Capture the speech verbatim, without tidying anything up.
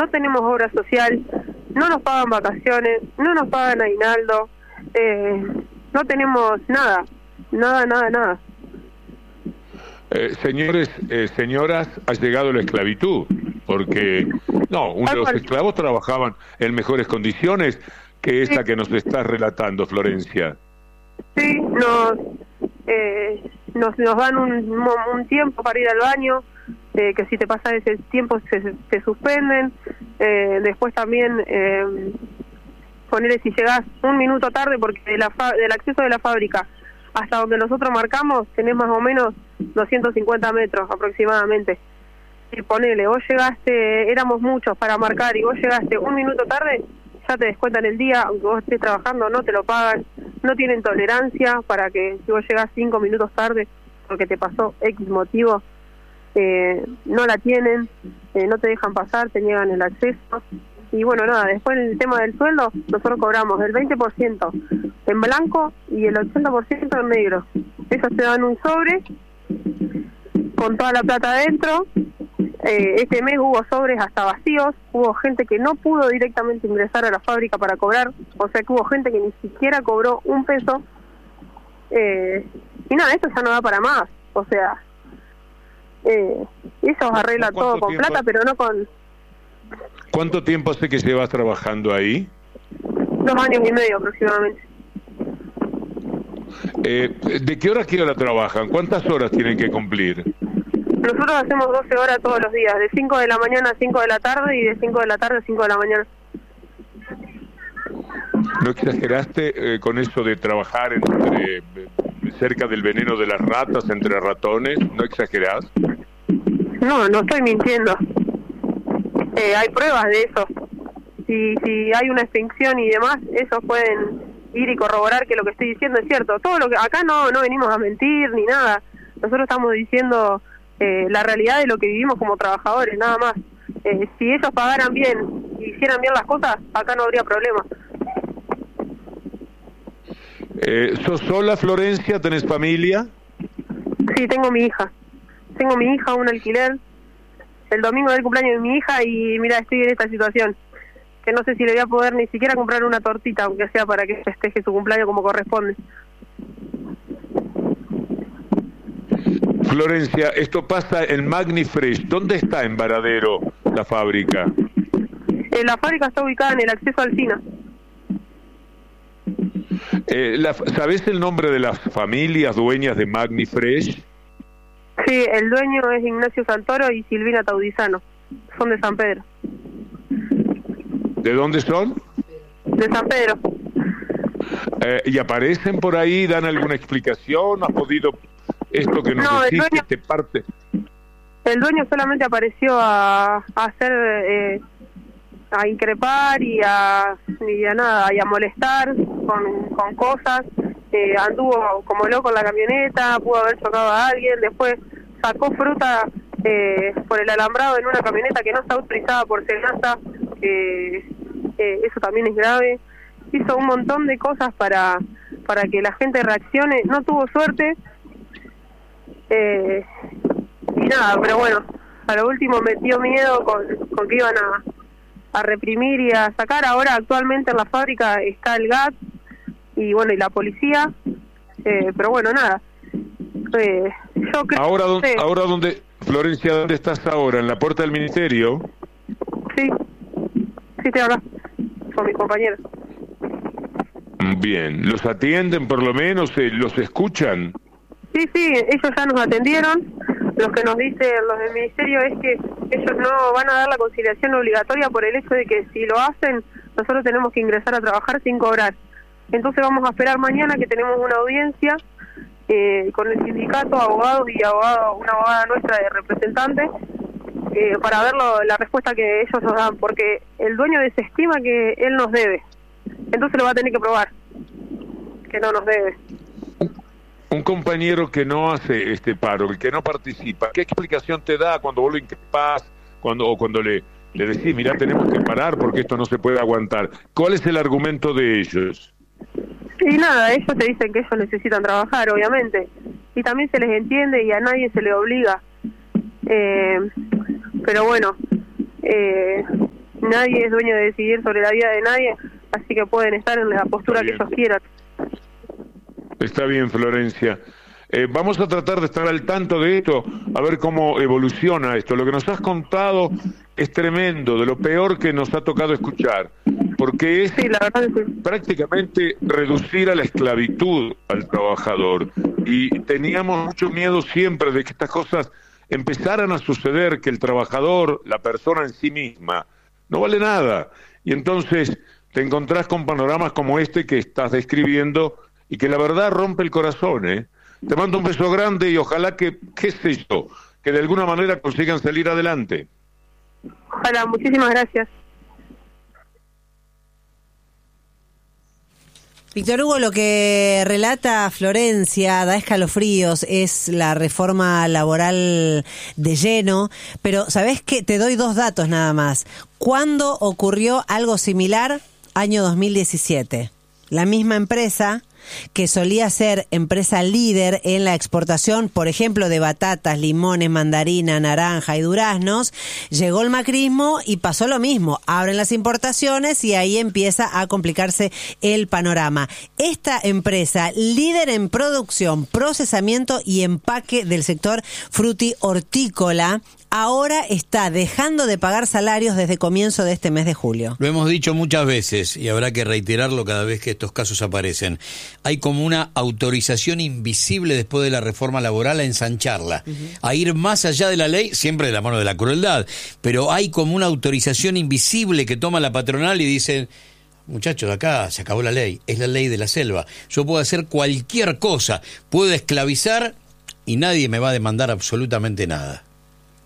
no tenemos obra social, no nos pagan vacaciones, no nos pagan aguinaldo, eh, no tenemos nada, nada, nada, nada. Eh, señores, eh, señoras, ha llegado la esclavitud, porque no, un, los esclavos trabajaban en mejores condiciones que esa sí. que nos estás relatando, Florencia. Sí, nos, eh, nos, nos dan un, un tiempo para ir al baño, eh, que si te pasa ese tiempo se, se suspenden, eh, después también eh, ponerle si llegás un minuto tarde, porque de la fa del acceso de la fábrica hasta donde nosotros marcamos tenés más o menos doscientos cincuenta metros aproximadamente. Y ponele, vos llegaste, éramos muchos para marcar, y vos llegaste un minuto tarde, ya te descuentan el día, aunque vos estés trabajando, no te lo pagan, no tienen tolerancia para que si vos llegás cinco minutos tarde porque te pasó X motivo, eh, no la tienen, eh, no te dejan pasar, te niegan el acceso. Y bueno, nada, después en el tema del sueldo, nosotros cobramos el veinte por ciento en blanco y el ochenta por ciento en negro. Ellos te dan un sobre con toda la plata adentro. Eh, este mes hubo sobres hasta vacíos, hubo gente que no pudo directamente ingresar a la fábrica para cobrar, o sea que hubo gente que ni siquiera cobró un peso. Eh, y nada, esto ya no da para más, o sea, eh, ellos arreglan todo con tiempo? plata, pero no con... ¿Cuánto tiempo hace que llevas trabajando ahí? Dos años y medio aproximadamente. Eh, ¿De qué hora a qué hora trabajan? ¿Cuántas horas tienen que cumplir? Nosotros hacemos doce horas todos los días, de cinco de la mañana a cinco de la tarde y de cinco de la tarde a cinco de la mañana. ¿No exageraste eh, con eso de trabajar entre eh, cerca del veneno de las ratas, entre ratones? ¿No exagerás? No, no estoy mintiendo. Eh, hay pruebas de eso. Si, si hay una extinción y demás, ellos pueden ir y corroborar que lo que estoy diciendo es cierto. Todo lo que acá no, no venimos a mentir ni nada. Nosotros estamos diciendo eh, la realidad de lo que vivimos como trabajadores, nada más. Eh, si ellos pagaran bien y hicieran bien las cosas, acá no habría problema. Eh, ¿Sos sola, Florencia? ¿Tenés familia? Sí, tengo mi hija. Tengo mi hija, un alquiler. El domingo del cumpleaños de mi hija y mira, estoy en esta situación. Que no sé si le voy a poder ni siquiera comprar una tortita, aunque sea para que festeje su cumpleaños como corresponde. Florencia, esto pasa en Magnifresh. ¿Dónde está en Varadero la fábrica? Eh, la fábrica está ubicada en el acceso al SINA. Eh, la, ¿Sabés el nombre de las familias dueñas de Magnifresh? Sí, el dueño es Ignacio Santoro y Silvina Taudizano. Son de San Pedro. ¿De dónde son? De San Pedro. Eh, ¿Y aparecen por ahí? ¿Dan alguna explicación? ¿Has podido esto que nos no, decís, dueño, que te parte? El dueño solamente apareció a, a hacer... Eh, a increpar y a, y a nada, y a molestar con, con cosas. Eh, anduvo como loco en la camioneta, pudo haber chocado a alguien, después sacó fruta eh, por el alambrado en una camioneta que no está autorizada por Senasa, eh, eh, eso también es grave. Hizo un montón de cosas para para que la gente reaccione, no tuvo suerte, eh, y nada, pero bueno, a lo último metió miedo con, con que iban a a reprimir y a sacar. Ahora actualmente en la fábrica está el G A T y bueno, y la policía, eh, pero bueno, nada. Eh, yo creo ahora, que... ¿dónde, ahora dónde, Florencia, ¿dónde estás ahora? ¿En la puerta del ministerio? Sí, sí estoy acá, con mis compañeros. Bien, ¿los atienden por lo menos? Eh, ¿Los escuchan? Sí, sí, ellos ya nos atendieron. Lo que nos dicen los del ministerio es que ellos no van a dar la conciliación obligatoria por el hecho de que si lo hacen, nosotros tenemos que ingresar a trabajar sin cobrar. Entonces vamos a esperar mañana que tenemos una audiencia eh, con el sindicato, abogados y abogado, una abogada nuestra de representantes, eh, para ver lo, la respuesta que ellos nos dan, porque el dueño desestima que él nos debe. Entonces lo va a tener que probar, que no nos debe. Un compañero que no hace este paro, el que no participa, ¿qué explicación te da cuando vos lo increpás, cuando, o cuando le, le decís, mirá, tenemos que parar porque esto no se puede aguantar? ¿Cuál es el argumento de ellos? Y nada, ellos te dicen que ellos necesitan trabajar, obviamente, y también se les entiende y a nadie se le obliga. Eh, pero bueno, eh, nadie es dueño de decidir sobre la vida de nadie, así que pueden estar en la postura que ellos quieran. Está bien, Florencia. Eh, vamos a tratar de estar al tanto de esto, a ver cómo evoluciona esto. Lo que nos has contado es tremendo, de lo peor que nos ha tocado escuchar, porque es sí, la verdad es que... prácticamente reducir a la esclavitud al trabajador. Y teníamos mucho miedo siempre de que estas cosas empezaran a suceder, que el trabajador, la persona en sí misma, no vale nada. Y entonces te encontrás con panoramas como este que estás describiendo y que la verdad rompe el corazón, ¿eh? Te mando un beso grande y ojalá que, qué sé yo, que de alguna manera consigan salir adelante. Ojalá, muchísimas gracias. Víctor Hugo, lo que relata Florencia da escalofríos, es la reforma laboral de lleno, pero ¿sabés qué? Te doy dos datos nada más. ¿Cuándo ocurrió algo similar? Año dos mil diecisiete. La misma empresa, que solía ser empresa líder en la exportación, por ejemplo, de batatas, limones, mandarina, naranja y duraznos, llegó el macrismo y pasó lo mismo. Abren las importaciones y ahí empieza a complicarse el panorama. Esta empresa, líder en producción, procesamiento y empaque del sector fruti-hortícola, ahora está dejando de pagar salarios desde comienzo de este mes de julio. Lo hemos dicho muchas veces y habrá que reiterarlo cada vez que estos casos aparecen. Hay como una autorización invisible después de la reforma laboral a ensancharla, uh-huh. a ir más allá de la ley, siempre de la mano de la crueldad, pero hay como una autorización invisible que toma la patronal y dicen: muchachos, acá se acabó la ley, es la ley de la selva, yo puedo hacer cualquier cosa, puedo esclavizar y nadie me va a demandar absolutamente nada.